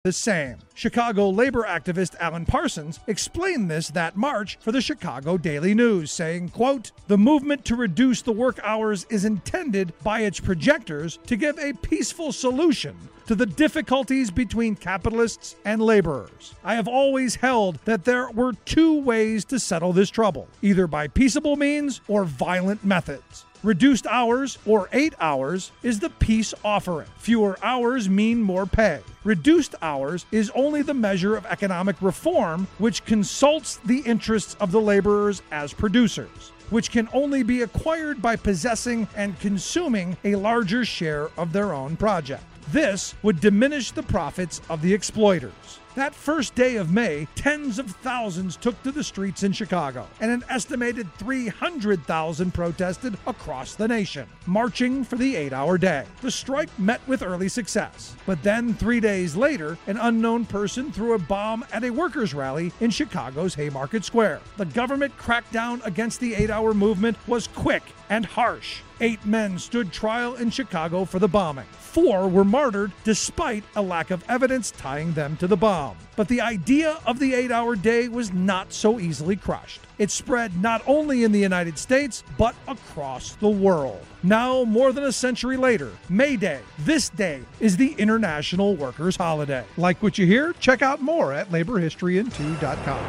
the same. Chicago labor activist Alan Parsons explained this that March for the Chicago Daily News, saying, quote, "The movement to reduce the work hours is intended by its projectors to give a peaceful solution to the difficulties between capitalists and laborers. I have always held that there were two ways to settle this trouble, either by peaceable means or violent methods. Reduced hours, or 8 hours, is the peace offering. Fewer hours mean more pay. Reduced hours is only the measure of economic reform which consults the interests of the laborers as producers, which can only be acquired by possessing and consuming a larger share of their own project. This would diminish the profits of the exploiters." That first day of May, tens of thousands took to the streets in Chicago, and an estimated 300,000 protested across the nation, marching for the 8-hour day. The strike met with early success, but then 3 days later, an unknown person threw a bomb at a workers' rally in Chicago's Haymarket Square. The government crackdown against the 8-hour movement was quick and harsh. 8 men stood trial in Chicago for the bombing. 4 were martyred despite a lack of evidence tying them to the bomb. But the idea of the 8-hour day was not so easily crushed. It spread not only in the United States, but across the world. Now, more than a century later, May Day, this day, is the International Workers' Holiday. Like what you hear? Check out more at laborhistoryin2.com.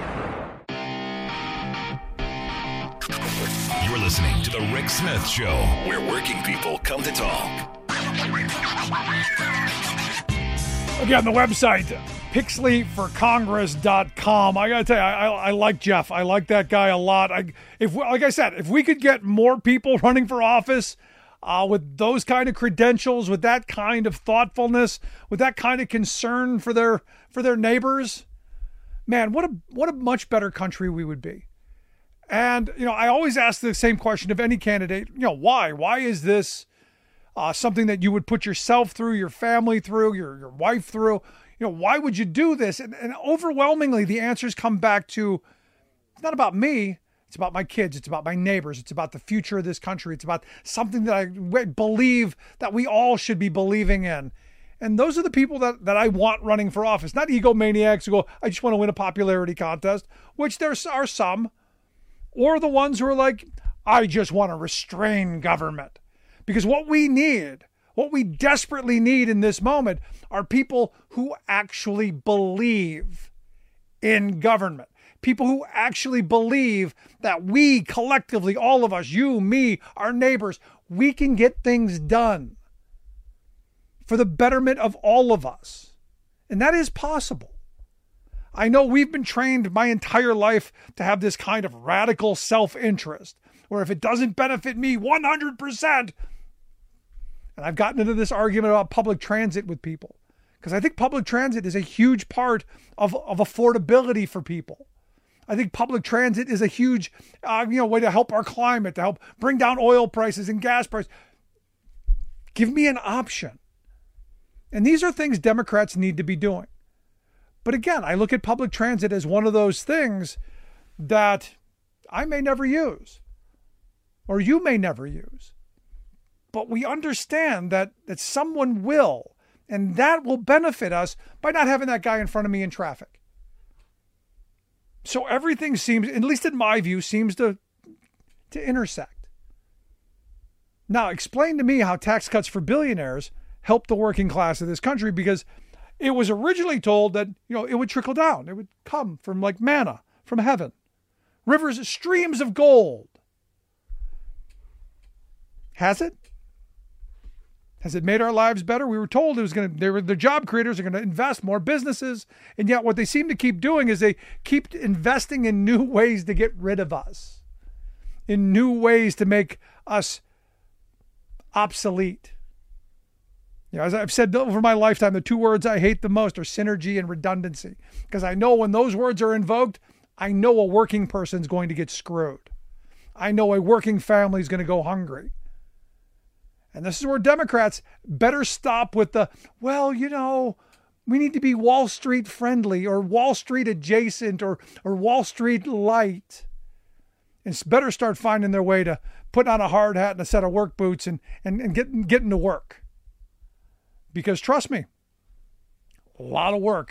You're listening to The Rick Smith Show, where working people come to talk. Okay, on the website, pixleyforcongress.com. I got to tell you, I like Jeff. I like that guy a lot. Like I said, if we could get more people running for office with those kind of credentials, with that kind of thoughtfulness, with that kind of concern for their neighbors, man, what a much better country we would be. And, I always ask the same question of any candidate, why? Why is this something that you would put yourself through, your family through, your wife through? Why would you do this? And overwhelmingly, the answers come back to, it's not about me. It's about my kids. It's about my neighbors. It's about the future of this country. It's about something that I believe that we all should be believing in. And those are the people that I want running for office, not egomaniacs who go, I just want to win a popularity contest, which there are some, or the ones who are like, I just want to restrain government. Because what we desperately need in this moment are people who actually believe in government. People who actually believe that we collectively, all of us, you, me, our neighbors, we can get things done for the betterment of all of us. And that is possible. I know we've been trained my entire life to have this kind of radical self-interest, where if it doesn't benefit me 100%, and I've gotten into this argument about public transit with people, because I think public transit is a huge part of affordability for people. I think public transit is a huge way to help our climate, to help bring down oil prices and gas prices. Give me an option. And these are things Democrats need to be doing. But again, I look at public transit as one of those things that I may never use, or you may never use. But we understand that someone will, and that will benefit us by not having that guy in front of me in traffic. So everything seems, at least in my view, seems to intersect. Now, explain to me how tax cuts for billionaires help the working class of this country, because it was originally told that, it would trickle down. It would come from like manna from heaven. Rivers, streams of gold. Has it? Has it made our lives better? We were told the job creators are going to invest more businesses. And yet what they seem to keep doing is they keep investing in new ways to get rid of us, in new ways to make us obsolete. As I've said over my lifetime, the two words I hate the most are synergy and redundancy, because I know when those words are invoked, I know a working person's going to get screwed. I know a working family is going to go hungry. And this is where Democrats better stop with we need to be Wall Street friendly or Wall Street adjacent or Wall Street light. And better start finding their way to putting on a hard hat and a set of work boots and getting to work. Because trust me, A lot of work.